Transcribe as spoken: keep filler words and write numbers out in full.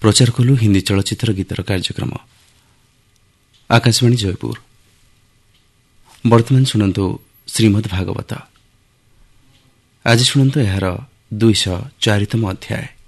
प्रचार कलु हिंदी चलचित्र गीतर कार्यक्रम आकाशवाणी जयपुर। वर्तमान शुणु श्रीमद् भागवत। आज शुणु यार दुईश चारितम अध्याय।